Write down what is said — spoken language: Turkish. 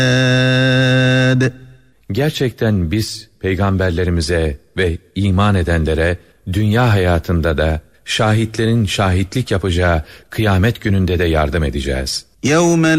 Gerçekten biz peygamberlerimize ve iman edenlere dünya hayatında da şahitlerin şahitlik yapacağı kıyamet gününde de yardım edeceğiz. يَوْمَ